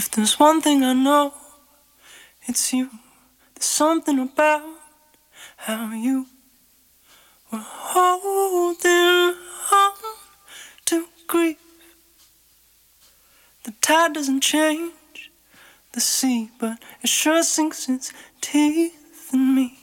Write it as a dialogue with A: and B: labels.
A: If there's one thing I know, it's you. There's something about how you were holding on to grief. The tide doesn't change the sea, but it sure sinks its teeth in me.